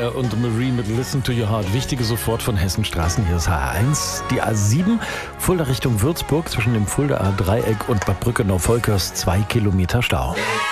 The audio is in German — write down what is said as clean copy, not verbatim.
Air und Marie mit Listen to Your Heart. Wichtige sofort von Hessenstraßen. Hier ist HR1. Die A7, Fulda Richtung Würzburg, zwischen dem Fuldaer Dreieck und Bad Brückenau-Volkers 2 Kilometer Stau.